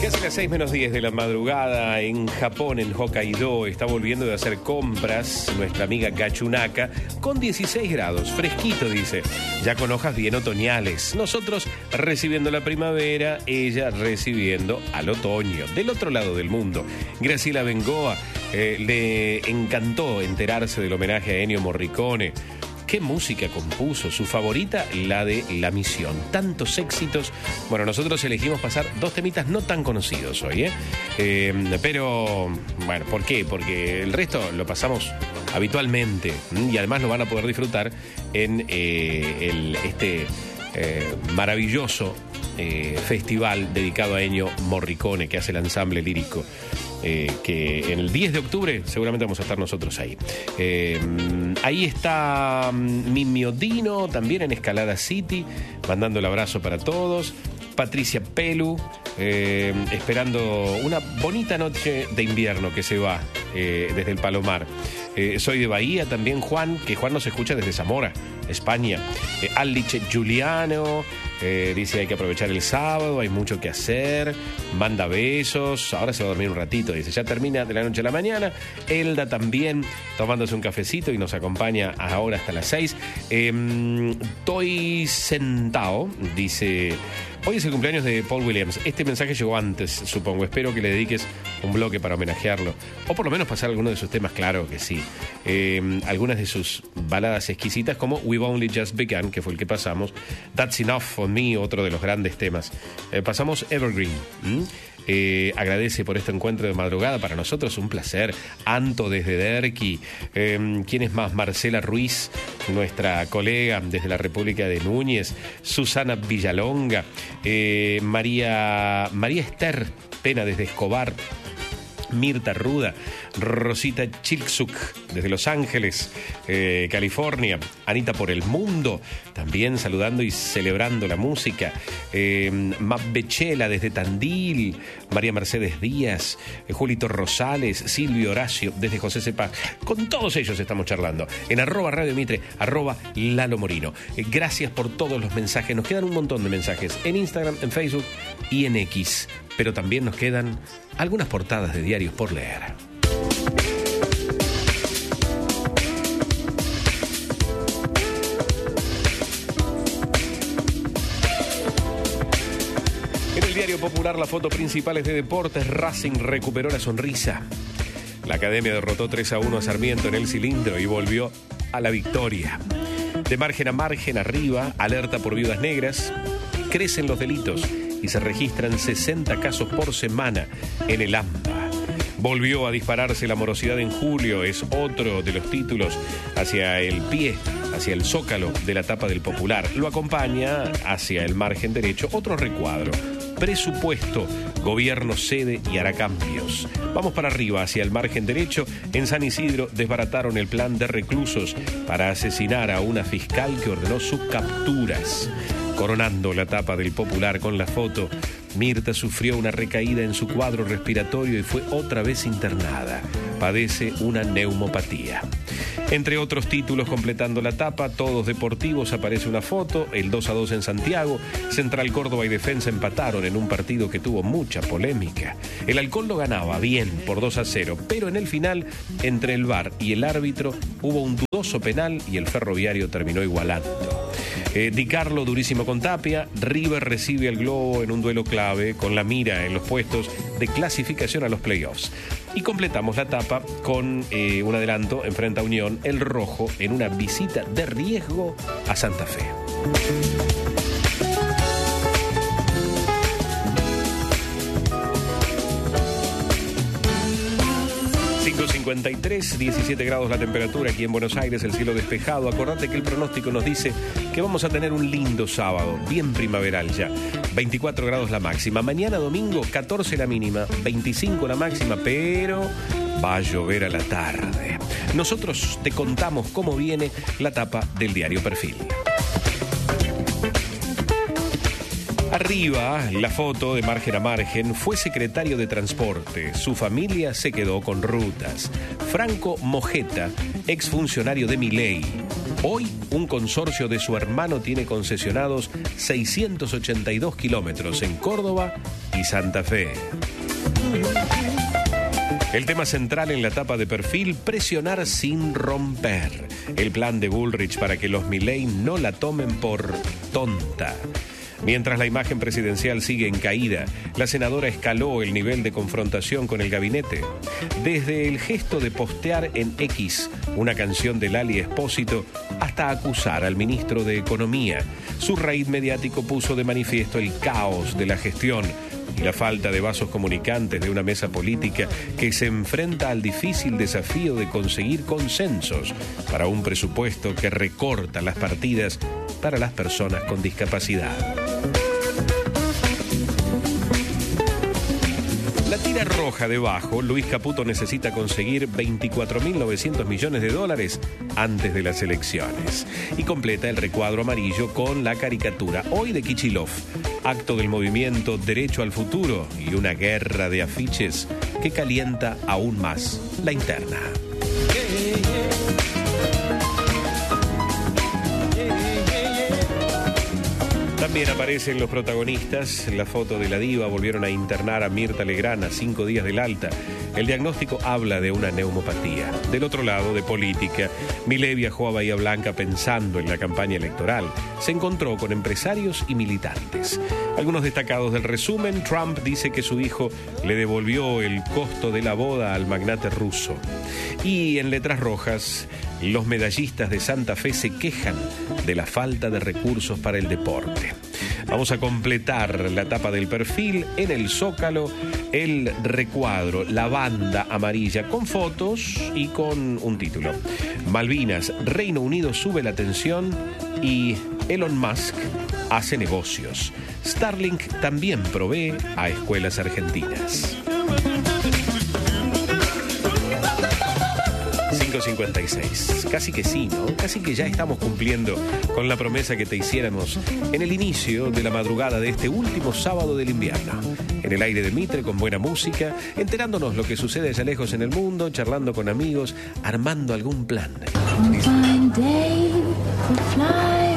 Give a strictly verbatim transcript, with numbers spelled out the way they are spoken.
Ya son las seis menos diez de la madrugada en Japón, en Hokkaido. Está volviendo de hacer compras nuestra amiga Gachunaka con dieciséis grados. Fresquito, dice. Ya con hojas bien otoñales. Nosotros recibiendo la primavera, ella recibiendo al otoño. Del otro lado del mundo. Graciela Bengoa eh, le encantó enterarse del homenaje a Ennio Morricone. ¿Qué música compuso? Su favorita, la de La Misión. Tantos éxitos. Bueno, nosotros elegimos pasar dos temitas no tan conocidos hoy, ¿eh? eh pero, bueno, ¿por qué? Porque el resto lo pasamos habitualmente y además lo van a poder disfrutar en eh, el, este eh, maravilloso eh, festival dedicado a Ennio Morricone que hace el ensamble lírico. Eh, que en el diez de octubre seguramente vamos a estar nosotros ahí. Eh, ahí está Mimio Dino, también en Escalada City, mandando el abrazo para todos. Patricia Pelu, eh, esperando una bonita noche de invierno que se va eh, desde el Palomar. Eh, soy de Bahía también, Juan, que Juan nos escucha desde Zamora, España. Eh, Aliche Giuliano, eh, dice hay que aprovechar el sábado, hay mucho que hacer, manda besos, ahora se va a dormir un ratito, dice, ya termina de la noche a la mañana. Elda también, tomándose un cafecito y nos acompaña ahora hasta las seis. Eh, Estoy sentado, dice... Hoy es el cumpleaños de Paul Williams. Este mensaje llegó antes, supongo. Espero que le dediques un bloque para homenajearlo. O por lo menos pasar alguno de sus temas, claro que sí. Eh, algunas de sus baladas exquisitas, como We've Only Just Begun, que fue el que pasamos. That's Enough for Me, otro de los grandes temas. Eh, pasamos Evergreen. ¿Mm? Eh, agradece por este encuentro de madrugada. Para nosotros un placer. Anto desde Derqui. Eh, ¿Quién es más? Marcela Ruiz, nuestra colega desde la República de Núñez. Susana Villalonga. Eh, María, María Esther Pena desde Escobar. Mirta Ruda, Rosita Chilksuk desde Los Ángeles, eh, California, Anita por el Mundo, también saludando y celebrando la música, eh, Mabechela desde Tandil, María Mercedes Díaz, eh, Julito Rosales, Silvio Horacio desde José Cepaz. Con todos ellos estamos charlando en arroba Radio Mitre, arroba Lalo Morino. Eh, gracias por todos los mensajes, nos quedan un montón de mensajes en Instagram, en Facebook y en X, pero también nos quedan algunas portadas de diarios por leer. En el Diario Popular, la foto principal es de deportes. Racing recuperó la sonrisa. La Academia derrotó tres a uno a Sarmiento en el Cilindro y volvió a la victoria. De margen a margen, arriba, alerta por viudas negras. Crecen los delitos y se registran sesenta casos por semana en el AMBA. Volvió a dispararse la morosidad en julio, es otro de los títulos hacia el pie, hacia el zócalo de la tapa del Popular. Lo acompaña hacia el margen derecho otro recuadro. Presupuesto, gobierno cede y hará cambios. Vamos para arriba, hacia el margen derecho. En San Isidro desbarataron el plan de reclusos para asesinar a una fiscal que ordenó sus capturas. Coronando la tapa del Popular con la foto, Mirta sufrió una recaída en su cuadro respiratorio y fue otra vez internada. Padece una neumopatía. Entre otros títulos completando la tapa, todos deportivos, aparece una foto, el dos a dos en Santiago, Central Córdoba y Defensa empataron en un partido que tuvo mucha polémica. El Halcón lo ganaba bien por dos a cero, pero en el final, entre el V A R y el árbitro, hubo un dudoso penal y el Ferroviario terminó igualando. Eh, Di Carlo durísimo con Tapia. River recibe al Globo en un duelo clave con la mira en los puestos de clasificación a los playoffs. Y completamos la etapa con eh, un adelanto enfrente a Unión, el rojo, en una visita de riesgo a Santa Fe. cinco cincuenta y tres, diecisiete grados la temperatura aquí en Buenos Aires, el cielo despejado. Acordate que el pronóstico nos dice que vamos a tener un lindo sábado, bien primaveral ya. veinticuatro grados la máxima. Mañana domingo, catorce la mínima, veinticinco la máxima, pero va a llover a la tarde. Nosotros te contamos cómo viene la tapa del diario Perfil. Arriba, la foto de margen a margen, fue secretario de Transporte. Su familia se quedó con rutas. Franco Mojeta, exfuncionario de Milei. Hoy, un consorcio de su hermano tiene concesionados seiscientos ochenta y dos kilómetros en Córdoba y Santa Fe. El tema central en la tapa de Perfil, presionar sin romper. El plan de Bullrich para que los Milei no la tomen por tonta. Mientras la imagen presidencial sigue en caída, la senadora escaló el nivel de confrontación con el gabinete. Desde el gesto de postear en X una canción de Lali Espósito hasta acusar al ministro de Economía. Su raíz mediático puso de manifiesto el caos de la gestión y la falta de vasos comunicantes de una mesa política que se enfrenta al difícil desafío de conseguir consensos para un presupuesto que recorta las partidas para las personas con discapacidad. La tira roja debajo, Luis Caputo necesita conseguir veinticuatro mil novecientos millones de dólares antes de las elecciones. Y completa el recuadro amarillo con la caricatura hoy de Kicillof, acto del movimiento Derecho al Futuro y una guerra de afiches que calienta aún más la interna. También aparecen los protagonistas. La foto de la diva, volvieron a internar a Mirta Legrand a cinco días del alta. El diagnóstico habla de una neumopatía. Del otro lado, de política, Milei viajó a Bahía Blanca pensando en la campaña electoral. Se encontró con empresarios y militantes. Algunos destacados del resumen: Trump dice que su hijo le devolvió el costo de la boda al magnate ruso. Y en letras rojas, los medallistas de Santa Fe se quejan de la falta de recursos para el deporte. Vamos a completar la tapa del Perfil en el Zócalo, el recuadro, la banda amarilla, con fotos y con un título. Malvinas, Reino Unido sube la tensión y Elon Musk hace negocios. Starlink también provee a escuelas argentinas. cinco cincuenta y seis. Casi que sí, ¿no? Casi que ya estamos cumpliendo con la promesa que te hiciéramos en el inicio de la madrugada de este último sábado del invierno. En el aire de Mitre, con buena música, enterándonos lo que sucede allá lejos en el mundo, charlando con amigos, armando algún plan. Dice...